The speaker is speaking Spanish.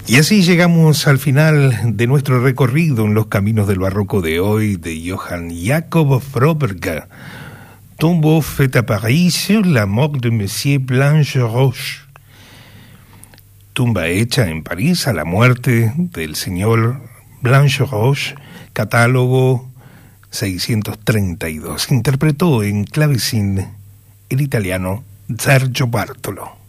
Y así llegamos al final de nuestro recorrido en los caminos del barroco de hoy de Johann Jakob Froberger. Tombeau fait à Paris sur la mort de Monsieur Blanche-Roche. Tumba hecha en París a la muerte del señor Blanche-Roche, catálogo 632. Interpretó en clavecín el italiano Sergio Bartolo.